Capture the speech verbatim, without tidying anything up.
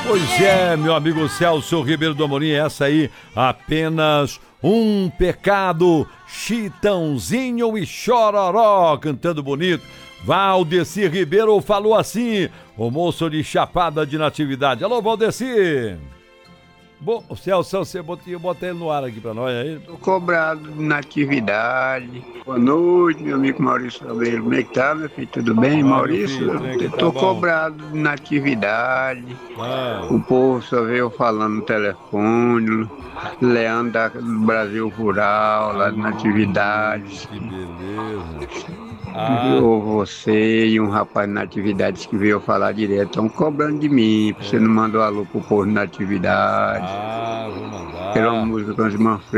Pois é, meu amigo Celso Ribeiro do Amorim, essa aí, apenas um pecado, Chitãozinho e Chororó, cantando bonito. Valdeci Ribeiro falou assim, o moço de Chapada de Natividade. Alô, Valdeci! Bom, o Celso, você botou, eu botei ele no ar aqui pra nós aí. Tô cobrado na atividade. Boa noite, meu amigo Maurício Cabelo. Como é que tá, meu filho? Tudo bem, Ah, Maurício? meu filho, Eu tá tô bom. cobrado na atividade. Ah. O povo só veio falando no telefone. Leandro da- do Brasil Rural, lá na atividade. Que beleza. Ah, Ou você e um rapaz na atividade que veio falar direto. Estão cobrando de mim. Você não mandou alô pro povo na atividade. ah, vou mandar. Quero uma música com as irmãs